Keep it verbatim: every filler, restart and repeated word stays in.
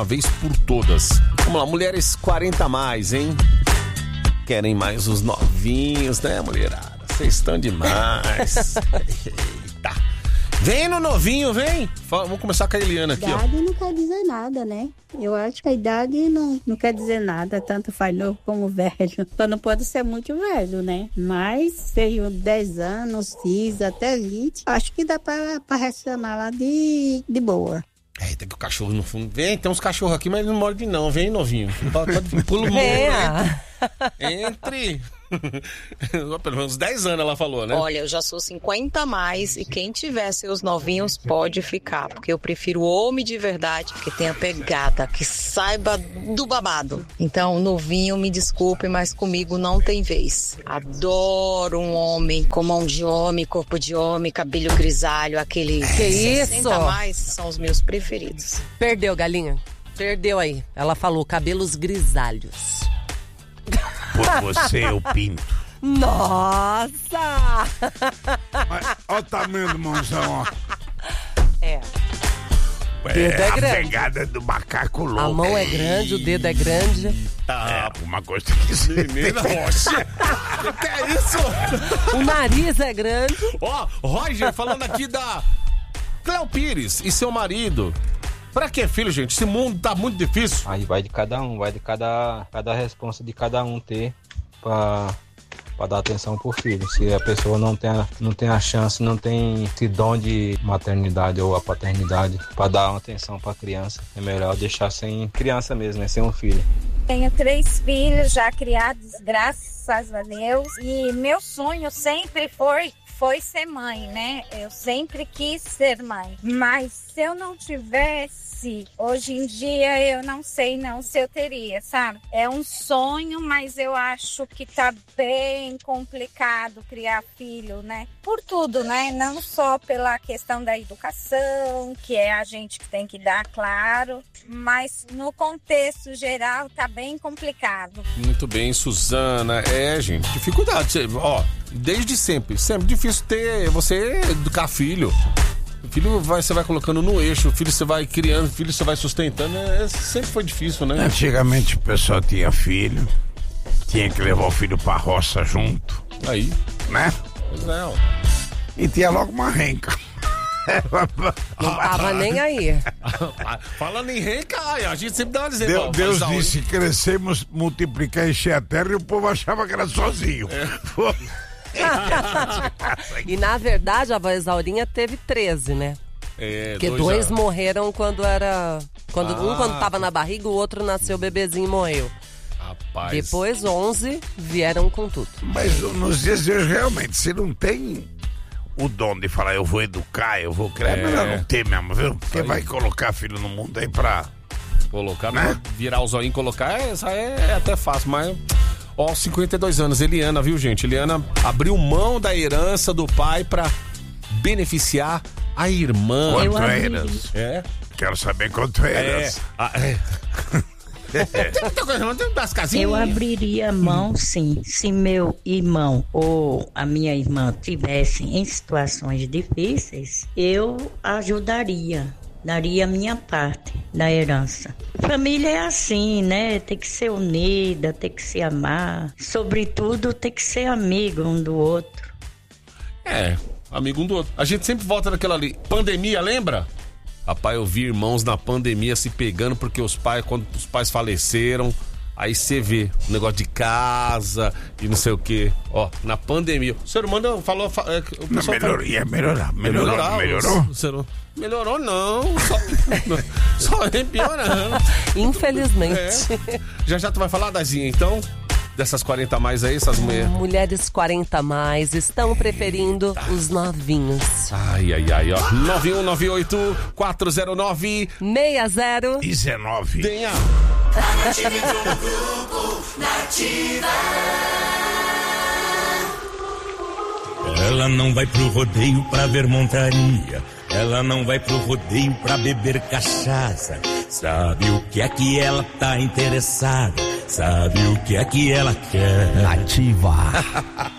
uma vez por todas. Vamos lá, mulheres quarenta a mais, hein? Querem mais os novinhos, né, mulherada? Vocês estão demais. Eita. Vem no novinho, vem. Vamos começar com a Eliana aqui, ó. Idade não quer dizer nada, né? Eu acho que a idade não, não quer dizer nada, tanto faz novo como velho. Só não pode ser muito velho, né? Mas tenho dez anos, quinze, até vinte. Acho que dá pra, pra relacionar lá de, de boa. É, tem que o cachorro no fundo. Vem, tem uns cachorros aqui, mas não morde não. Vem, novinho. Pode, pode, pula o muro. Entre. Pelo menos dez anos ela falou, né? Olha, eu já sou cinquenta a mais e quem tiver seus novinhos pode ficar, porque eu prefiro homem de verdade, que tenha pegada, que saiba do babado. Então, novinho, me desculpe, mas comigo não tem vez. Adoro um homem com mão de homem, corpo de homem, cabelo grisalho, aquele... Que isso? sessenta a mais são os meus preferidos. Perdeu, galinha. Perdeu aí. Ela falou cabelos grisalhos. Por você eu pinto. Nossa! Olha o tamanho do mãozão, ó. É. É, dedo é a grande. pegada do macaco louco. A mão é grande, o dedo é grande. É, uma coisa que você... Menina, rocha. Que é isso? O nariz é grande. Ó, oh, Roger falando aqui da Cléo Pires e seu marido. Pra que filho, gente? Esse mundo tá muito difícil. Aí vai de cada um, vai de cada, cada responsa de cada um ter pra, pra dar atenção pro filho. Se a pessoa não tem a, não tem a chance, não tem esse dom de maternidade ou a paternidade pra dar uma atenção pra criança, é melhor deixar sem criança mesmo, né? Sem um filho. Tenho três filhos já criados, graças a Deus, e meu sonho sempre foi foi ser mãe, né? Eu sempre quis ser mãe, mas se eu não tivesse, hoje em dia eu não sei não se eu teria, sabe? É um sonho, mas eu acho que tá bem complicado criar filho, né? Por tudo, né? Não só pela questão da educação, que é a gente que tem que dar, claro, mas no contexto geral tá bem complicado. Muito bem, Suzana. É, gente, dificuldade. Ó, desde sempre, sempre difícil ter, você educar filho. O filho vai, você vai colocando no eixo, o filho você vai criando, o filho você vai sustentando. É, sempre foi difícil, né? Antigamente o pessoal tinha filho, tinha que levar o filho pra roça junto. Aí. Né? Pois é, ó. E tinha logo uma renca. Não tava nem aí. Falando em renca, a gente sempre dá uma dizer. Deus, Deus disse: crescemos, multiplicar, encher a terra, e o povo achava que era sozinho. É. E na verdade a avó Exaurinha teve treze, né? É, porque dois, dois já... morreram quando era. Quando, ah. Um quando tava na barriga, o outro nasceu bebezinho e morreu. Rapaz. Depois onze vieram com tudo. Mas nos dias de hoje, realmente, se não tem o dom de falar, eu vou educar, eu vou criar, é melhor não ter mesmo, viu? Porque aí vai colocar filho no mundo aí pra... Colocar, né? Virar o zóio e colocar, essa é, é até fácil, mas... Ó, cinquenta e dois anos, Eliana, viu, gente? Eliana abriu mão da herança do pai pra beneficiar a irmã. Quanto é herança? É? Quero saber quanto é herança. É. é. Tem muita coisa, não tem das casinhas. Eu abriria mão, sim, se meu irmão ou a minha irmã tivessem em situações difíceis, eu ajudaria. Daria a minha parte da herança. Família é assim, né? Tem que ser unida, tem que se amar. Sobretudo, tem que ser amigo um do outro. É, amigo um do outro. A gente sempre volta naquela ali. Pandemia, lembra? Rapaz, eu vi irmãos na pandemia se pegando porque os pais, quando os pais faleceram, aí você vê o negócio de casa e não sei o que. Ó, na pandemia. O ser humano falou. É, o não, melhor, ia melhorar. Melhorou? Melhorar, melhorou? O, ser, melhorou não. Só, só vem piorando. Infelizmente. É. Já já tu vai falar, Dazinha, então? Dessas quarenta a mais aí, essas mulheres. Mulheres quarenta a mais estão preferindo os novinhos. Ai, ai, ai, ó. nove um nove oito quatro zero nove seis zero dezenove. Venha. Ela não vai pro rodeio pra ver montaria. Ela não vai pro rodeio pra beber cachaça. Sabe o que é que ela tá interessada? Sabe o que é que ela quer? Ativa.